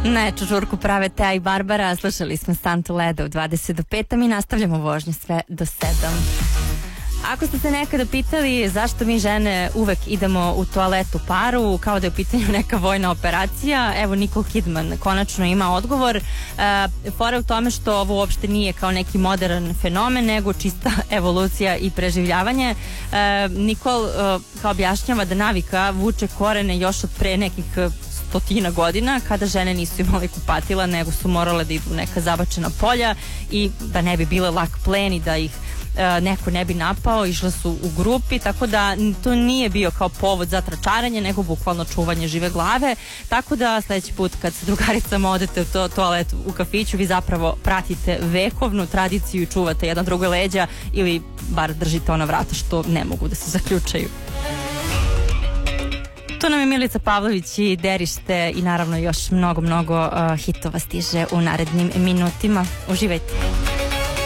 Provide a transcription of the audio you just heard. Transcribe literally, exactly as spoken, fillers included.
Neču žurku prave Teja i Barbara, slušali smo Santu Leda u dvadeset do pet, a mi nastavljamo vožnju sve do sedam. Ako ste se nekada pitali zašto mi žene uvek idemo u toaletu paru, kao da je u pitanju neka vojna operacija, evo Nicole Kidman konačno ima odgovor. E, fora u tome što ovo uopšte nije kao neki modern fenomen, nego čista evolucija i preživljavanje. E, Nicole e, kao objašnjava da navika vuče korene još od pre nekih stotina godina, kada žene nisu imale kupatila, nego su morale da idu u neka zabačena polja i da ne bi bile lak plen i da ih e, neko ne bi napao, išle su u grupi, tako da to nije bio kao povod za tračaranje, nego bukvalno čuvanje žive glave, tako da sledeći put kad sa drugaricama odete u to, toalet u kafiću, vi zapravo pratite vekovnu tradiciju i čuvate jedan drugo leđa ili bar držite ona vrata što ne mogu da se zaključaju. Tu nam je Milica Pavlović i Derište i naravno još mnogo, mnogo uh, hitova stiže u narednim minutima. Uživajte.